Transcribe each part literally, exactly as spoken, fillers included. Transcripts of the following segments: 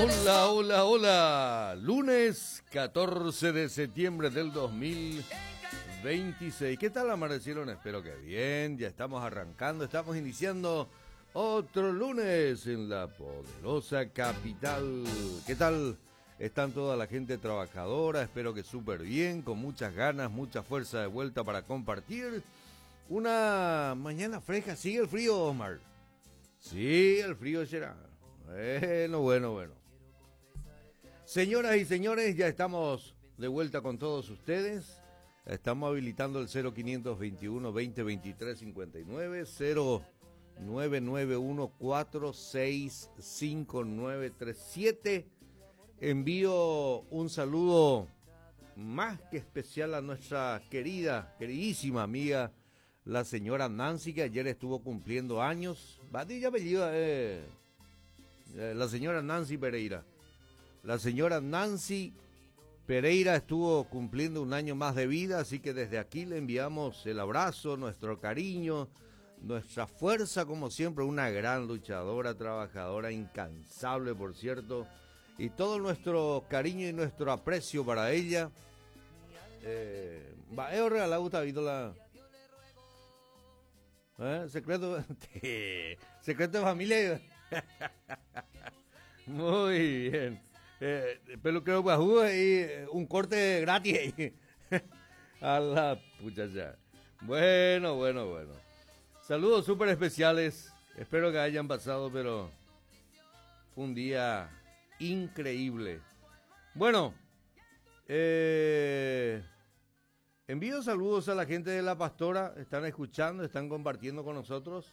Hola, hola, hola. Lunes catorce de septiembre del dos mil veintiséis. ¿Qué tal amanecieron? Espero que bien. Ya estamos arrancando, estamos iniciando otro lunes en la poderosa capital. ¿Qué tal? Están toda la gente trabajadora, espero que súper bien, con muchas ganas, mucha fuerza de vuelta para compartir. Una mañana fresca. ¿Sigue el frío, Omar? Sí, el frío será. Bueno, bueno, bueno. Señoras y señores, ya estamos de vuelta con todos ustedes. Estamos habilitando el cero quinientos veintiuno veinte veintitrés cincuenta y nueve, cero nueve nueve uno cuatro seis cinco nueve tres siete. Envío un saludo más que especial a nuestra querida, queridísima amiga, la señora Nancy, que ayer estuvo cumpliendo años. Badilla apellido, eh, eh, la señora Nancy Pereira. La señora Nancy Pereira estuvo cumpliendo un año más de vida, así que desde aquí le enviamos el abrazo, nuestro cariño, nuestra fuerza, como siempre, una gran luchadora, trabajadora, incansable, por cierto, y todo nuestro cariño y nuestro aprecio para ella. Eh, va, he regalado esta vídola. ¿Eh? Secreto, secreto de familia. Muy bien. Eh, peluquero Guajú y un corte gratis. A la puchacha. Bueno, bueno, bueno. Saludos súper especiales. Espero que hayan pasado, pero fue un día increíble. Bueno, eh, envío saludos a la gente de La Pastora. Están escuchando, están compartiendo con nosotros.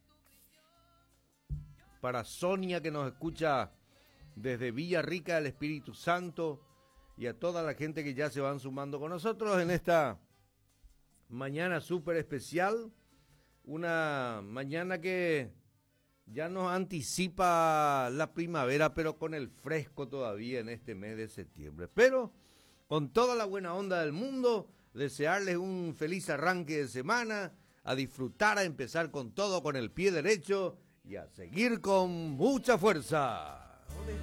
Para Sonia, que nos escucha desde Villarrica del Espíritu Santo, y a toda la gente que ya se van sumando con nosotros en esta mañana súper especial. Una mañana que ya nos anticipa la primavera, pero con el fresco todavía en este mes de septiembre. Pero con toda la buena onda del mundo, desearles un feliz arranque de semana, a disfrutar, a empezar con todo, con el pie derecho y a seguir con mucha fuerza.